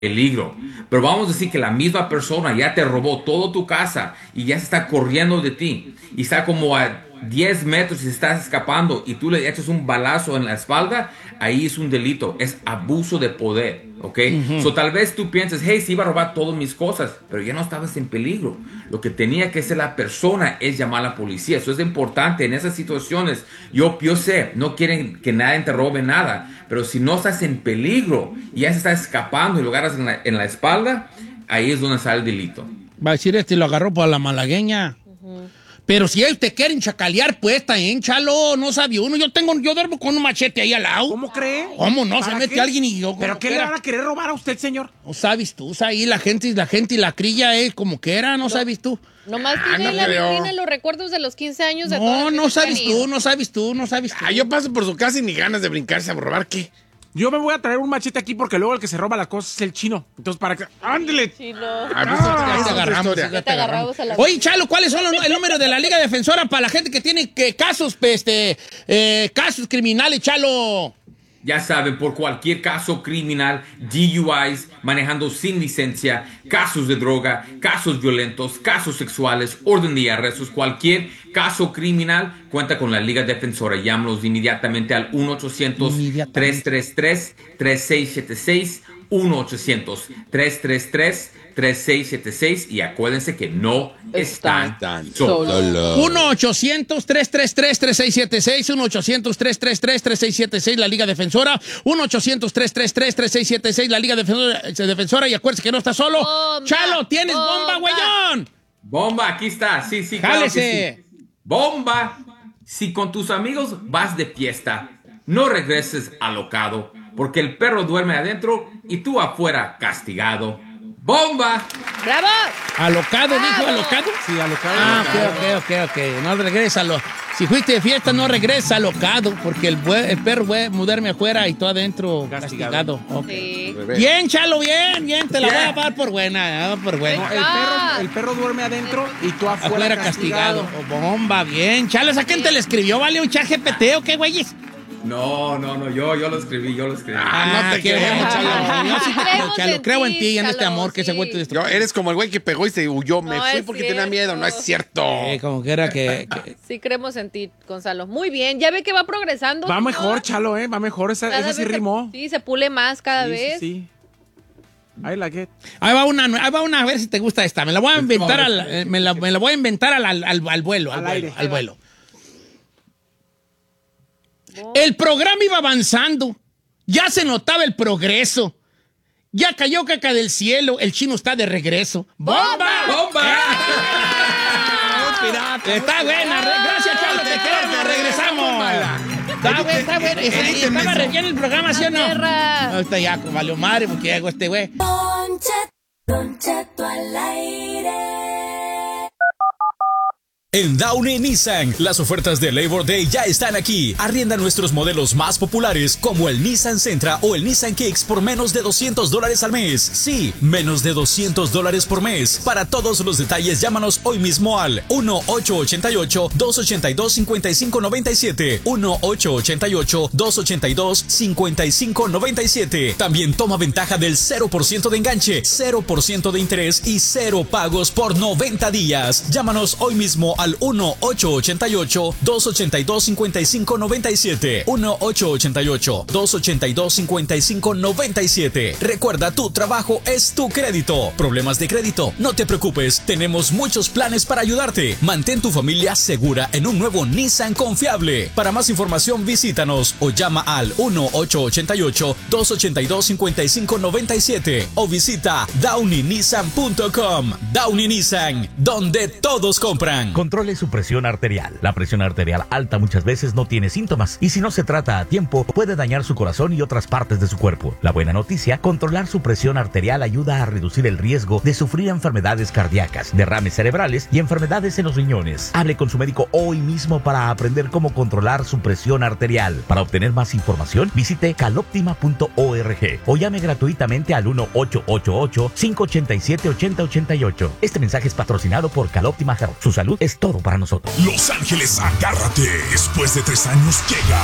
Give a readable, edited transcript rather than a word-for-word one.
peligro. Pero vamos a decir que la misma persona ya te robó toda tu casa y ya se está corriendo de ti y está como a 10 metros y se está escapando y tú le echas un balazo en la espalda, ahí es un delito, es abuso de poder, ¿ok? So, tal vez tú pienses, hey, sí iba a robar todas mis cosas, pero ya no estabas en peligro. Lo que tenía que hacer la persona es llamar a la policía. Eso es importante en esas situaciones. Yo sé, no quieren que nadie te robe nada, pero si no estás en peligro y ya se está escapando y lo agarras en la espalda, ahí es donde sale el delito. Va a decir lo agarró por la malagueña. Pero si ellos te quieren chacalear, pues, también, chalo, no sabe uno. Yo duermo con un machete ahí al lado. ¿Cómo cree? ¿Cómo no? Se mete alguien y yo... ¿Pero qué le van a querer robar a usted, señor? No sabes tú, ahí la gente y la crilla, como que era, no sabes tú. Nomás tiene la vitrina los recuerdos de los 15 años de todos. No sabes tú. Yo paso por su casa y ni ganas de brincarse a robar, ¿qué? Yo me voy a traer un machete aquí porque luego el que se roba las cosas es el chino. Entonces, para que... ¡Ándele! Chino. Ya te agarramos. Oye, Chalo, ¿cuáles son el número de la Liga Defensora para la gente que tiene casos criminales, Chalo? Ya saben, por cualquier caso criminal, DUIs, manejando sin licencia, casos de droga, casos violentos, casos sexuales, orden de arrestos, cualquier caso criminal, cuenta con la Liga Defensora. Llámalos inmediatamente al 1-800-333-3676, 1-800-333-3676 y acuérdense que no están solos. 1-800-333-3676, 1-800-333-3676, la Liga Defensora, 1-800-333-3676, la Liga Defensora, y acuérdense que no está solo. Bomba, Chalo, ¿tienes bomba, güeyón? Bomba, aquí está, sí, claro que sí. Bomba, si con tus amigos vas de fiesta, no regreses alocado, porque el perro duerme adentro y tú afuera castigado. ¡Bomba! ¡Bravo! ¿Alocado, dijo? ¿Alocado? Sí, alocado. Ok. No regresa. Si fuiste de fiesta, no regresa alocado, porque el perro duerme afuera y tú adentro castigado. Okay. Sí. Bien, Chalo, bien. Te la voy a dar por buena. No, el perro duerme adentro y tú afuera castigado. Bomba, bien. Chalo, ¿a quién te le escribió? ¿Vale un chat GPT o qué, güeyes? No, yo lo escribí. No te queremos, Chalo. Creo en ti, en este amor que ese güey te destruyó. Eres como el güey que pegó y se huyó. Me fui porque tenía miedo. No es cierto. Como que era que... Sí, creemos en ti, Gonzalo. Muy bien. Ya ve que va progresando. Va mejor, Chalo, va mejor. Esa sí rimó. Sí, se pule más cada vez. Sí. I like it. Ahí va una, a ver si te gusta esta. Me la voy a inventar al vuelo. Al vuelo. El programa iba avanzando. Ya se notaba el progreso. Ya cayó caca del cielo. El chino está de regreso. ¡Bomba! Está buena. Gracias, Chalo. Te queremos. Regresamos. Está buena. Estaba re bien el programa, ¿sí o no? Ahorita ya valió madre porque hago este güey. Don Cheto al aire. En Downey Nissan, las ofertas de Labor Day ya están aquí. Arrienda nuestros modelos más populares como el Nissan Sentra o el Nissan Kicks por menos de $200 al mes. Sí, menos de $200 por mes. Para todos los detalles, llámanos hoy mismo al 1-888-282-5597. 1-888-282-5597. También toma ventaja del 0% de enganche, 0% de interés y 0 pagos por 90 días. Llámanos hoy mismo al 1-888-282-5597. 1-888-282-5597. Recuerda, tu trabajo es tu crédito. ¿Problemas de crédito? No te preocupes, tenemos muchos planes para ayudarte. Mantén tu familia segura en un nuevo Nissan confiable. Para más información, visítanos o llama al 1-888-282-5597 o visita downeynissan.com. Downey Nissan, donde todos compran. Controle su presión arterial. La presión arterial alta muchas veces no tiene síntomas y si no se trata a tiempo puede dañar su corazón y otras partes de su cuerpo. La buena noticia, controlar su presión arterial ayuda a reducir el riesgo de sufrir enfermedades cardíacas, derrames cerebrales y enfermedades en los riñones. Hable con su médico hoy mismo para aprender cómo controlar su presión arterial. Para obtener más información, visite caloptima.org o llame gratuitamente al 1-888-587-8088. Este mensaje es patrocinado por Caloptima Health. Su salud es todo para nosotros. Los Ángeles, agárrate. Después de 3 años llega